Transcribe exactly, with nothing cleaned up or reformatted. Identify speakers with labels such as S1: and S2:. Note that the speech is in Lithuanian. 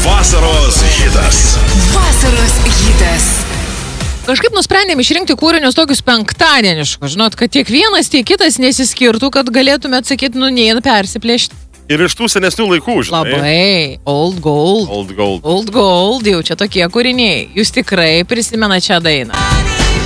S1: Vasaros hitas.
S2: Vasaros hitas.
S3: Kažkaip nusprendėm išrinkti kūrinius tokius penktadieniškus, žinot, kad tiek vienas, tiek kitas nesiskirtų, kad galėtume atsakyti, nu, nei persiplėšti.
S1: Ir iš tų senesnių laikų, žinai.
S3: Labai. Old gold.
S1: Old gold.
S3: Old gold, jau čia tokie kūriniai. Jūs tikrai prisimenate šią dainą.